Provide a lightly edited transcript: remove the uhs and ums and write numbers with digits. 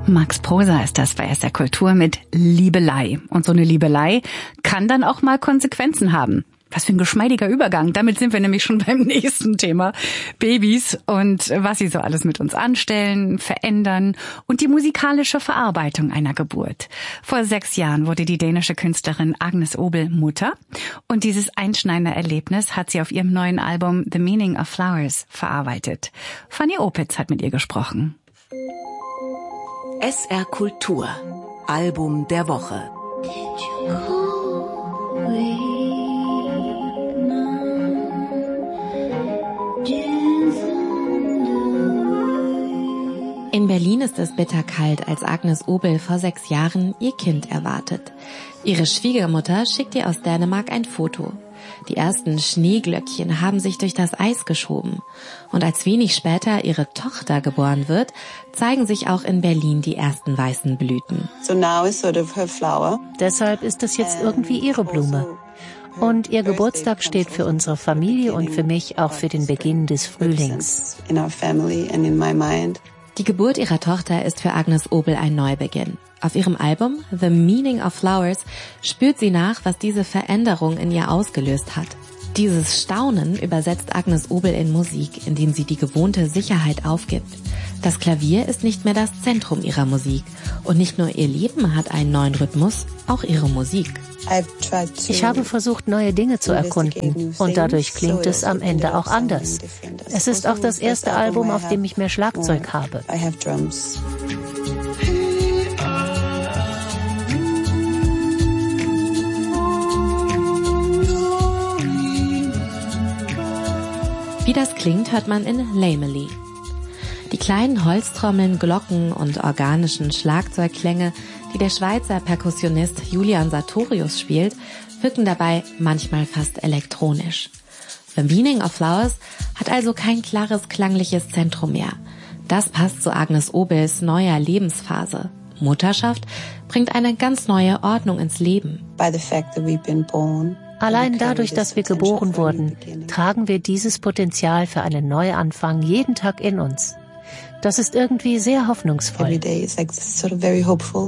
Max Prosa ist das bei SR Kultur mit Liebelei. Und so eine Liebelei kann dann auch mal Konsequenzen haben. Was für ein geschmeidiger Übergang. Damit sind wir nämlich schon beim nächsten Thema. Babys und was sie so alles mit uns anstellen, verändern und die musikalische Verarbeitung einer Geburt. Vor 6 Jahren wurde die dänische Künstlerin Agnes Obel Mutter. Und dieses einschneidende Erlebnis hat sie auf ihrem neuen Album The Meaning of Flowers verarbeitet. Fanny Opitz hat mit ihr gesprochen. SR Kultur. Album der Woche. In Berlin ist es bitterkalt, als Agnes Obel vor 6 Jahren ihr Kind erwartet. Ihre Schwiegermutter schickt ihr aus Dänemark ein Foto. Die ersten Schneeglöckchen haben sich durch das Eis geschoben. Und als wenig später ihre Tochter geboren wird, zeigen sich auch in Berlin die ersten weißen Blüten. Deshalb ist es jetzt irgendwie ihre Blume. Und ihr Geburtstag steht für unsere Familie und für mich auch für den Beginn des Frühlings. Die Geburt ihrer Tochter ist für Agnes Obel ein Neubeginn. Auf ihrem Album The Meaning of Flowers spürt sie nach, was diese Veränderung in ihr ausgelöst hat. Dieses Staunen übersetzt Agnes Obel in Musik, indem sie die gewohnte Sicherheit aufgibt. Das Klavier ist nicht mehr das Zentrum ihrer Musik. Und nicht nur ihr Leben hat einen neuen Rhythmus, auch ihre Musik. Ich habe versucht, neue Dinge zu erkunden. Und dadurch klingt es am Ende auch anders. Es ist auch das erste Album, auf dem ich mehr Schlagzeug habe. Wie das klingt, hört man in Lamely. Die kleinen Holztrommeln, Glocken und organischen Schlagzeugklänge, die der Schweizer Perkussionist Julian Sartorius spielt, wirken dabei manchmal fast elektronisch. The Meaning of Flowers hat also kein klares klangliches Zentrum mehr. Das passt zu Agnes Obels neuer Lebensphase. Mutterschaft bringt eine ganz neue Ordnung ins Leben. Allein dadurch, dass wir geboren wurden, tragen wir dieses Potenzial für einen Neuanfang jeden Tag in uns. Das ist irgendwie sehr hoffnungsvoll.